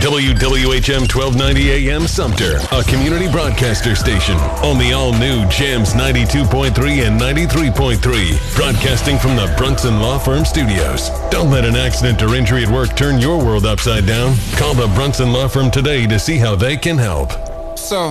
WWHM 1290 AM Sumter, a community broadcaster station on the all-new Jams 92.3 and 93.3, broadcasting from the Brunson Law Firm Studios. Don't let an accident or injury at work turn your world upside down. Call the Brunson Law Firm today to see how they can help. So